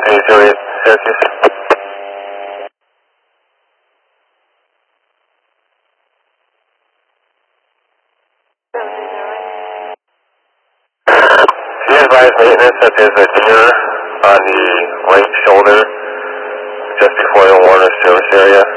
Juliet, Syracuse. She advised maintenance that there's a deer on the right shoulder just before the Warner service area.